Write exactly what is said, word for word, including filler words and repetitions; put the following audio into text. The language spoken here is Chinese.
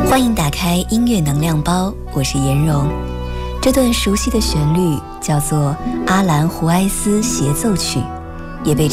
欢迎打开音乐能量包，我是颜蓉。这段熟悉的旋律叫做《阿兰胡埃斯协奏曲》，也被